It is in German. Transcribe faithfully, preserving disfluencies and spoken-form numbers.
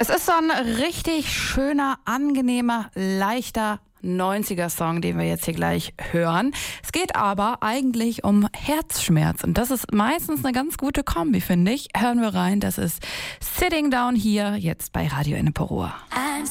Es ist so ein richtig schöner, angenehmer, leichter neunziger-Song, den wir jetzt hier gleich hören. Es geht aber eigentlich um Herzschmerz und das ist meistens eine ganz gute Kombi, finde ich. Hören wir rein, das ist Sitting Down Here, jetzt bei Radio Ennepe Ruhr. I'm